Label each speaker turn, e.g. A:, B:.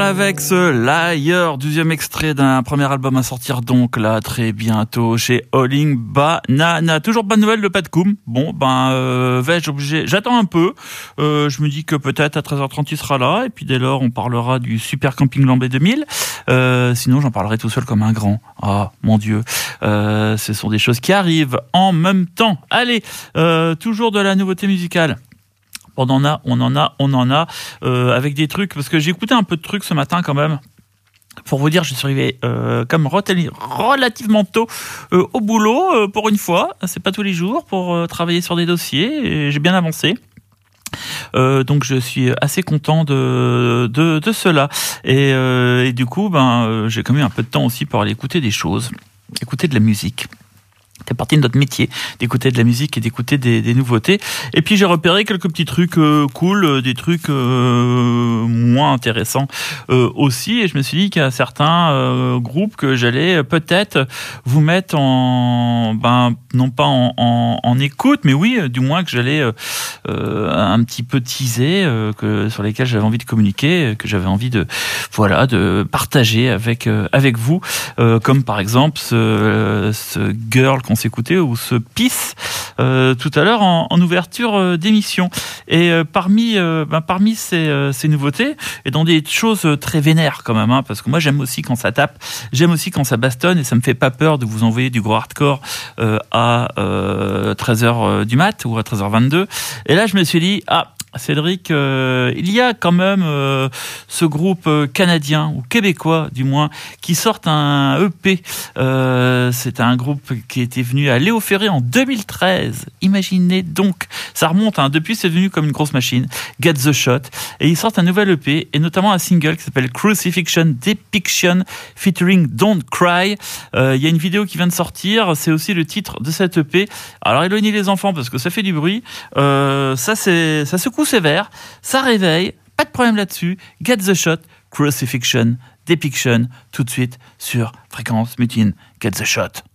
A: avec ce Liar, 12e extrait d'un premier album à sortir donc là très bientôt chez Howling Banana. Toujours bonne nouvelle, le pas de Koum. Bon vais-je obligé, j'attends un peu. Je me dis que peut-être à 13h30 il sera là et puis dès lors on parlera du Super Camping Lambé 2000. Sinon j'en parlerai tout seul comme un grand. Ah mon Dieu, ce sont des choses qui arrivent en même temps. Allez, toujours de la nouveauté musicale. On en a, avec des trucs, parce que j'ai écouté un peu de trucs ce matin quand même. Pour vous dire, je suis arrivé comme relativement tôt au boulot pour une fois. C'est pas tous les jours pour travailler sur des dossiers et j'ai bien avancé. Donc je suis assez content de cela et du coup j'ai quand même un peu de temps aussi pour aller écouter des choses, écouter de la musique. C'est partie de notre métier, d'écouter de la musique et d'écouter des nouveautés. Et puis j'ai repéré quelques petits trucs cool, des trucs moins intéressants aussi. Et je me suis dit qu'il y a certains groupes que j'allais peut-être vous mettre non pas en écoute, mais oui, du moins que j'allais un petit peu teaser, sur lesquels j'avais envie de communiquer, que j'avais envie de partager avec vous, comme par exemple ce Girl qu'on s'écoutait ou ce Peace tout à l'heure en ouverture d'émission. Et parmi ces nouveautés et dans des choses très vénères quand même, parce que moi j'aime aussi quand ça tape, j'aime aussi quand ça bastonne et ça me fait pas peur de vous envoyer du gros hardcore à 13h du mat ou à 13h22. Et là je me suis dit Cédric, il y a quand même ce groupe canadien ou québécois du moins qui sort un EP. C'est un groupe qui était venu à Léo Ferré en 2013. Imaginez donc, ça remonte. Depuis c'est devenu comme une grosse machine. Get the Shot et ils sortent un nouvel EP et notamment un single qui s'appelle Crucifixion Depiction featuring Don't Cry. Il y a une vidéo qui vient de sortir. C'est aussi le titre de cet EP. Alors éloignez les enfants parce que ça fait du bruit. Ça secoue sévère, ça réveille, pas de problème là-dessus. Get the Shot, Crucifixion, Depiction, tout de suite sur Fréquence Mutine. Get the Shot.